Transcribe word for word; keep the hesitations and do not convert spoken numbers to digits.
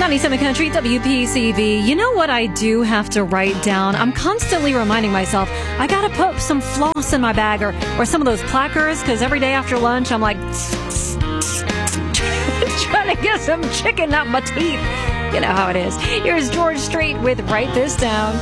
ninety-seven Country, W P C V. You know what I do have to write down? I'm constantly reminding myself, I gotta put some floss in my bag or, or some of those plackers, because every day after lunch, I'm like, trying to get some chicken out my teeth. You know how it is. Here's George Strait with Write This Down.